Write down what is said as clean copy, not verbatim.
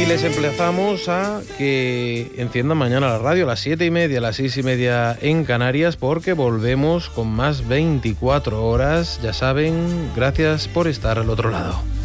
les emplazamos a que enciendan mañana la radio a las 7:30, a las 6:30 en Canarias, porque volvemos con más 24 horas. Ya saben, gracias por estar al otro lado.